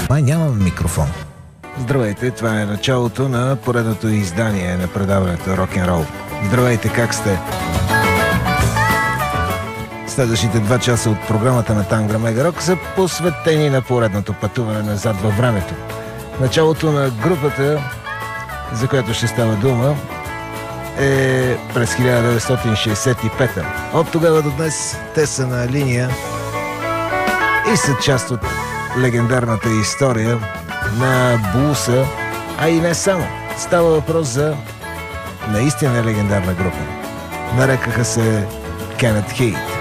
Май нямам микрофон. Здравейте, това е началото на поредното издание на предаването Рок-н-рол. Здравейте, как сте? Следващите 2 часа от програмата на Тангра Мега Рок са посветени на поредното пътуване назад във времето. Началото на групата, за която ще става дума, е през 1965. От тогава до днес те са на линия и са част от легендарната история на блуса, а и не само. Става въпрос за наистина легендарна група. Нарекаха се Кенет Хейт.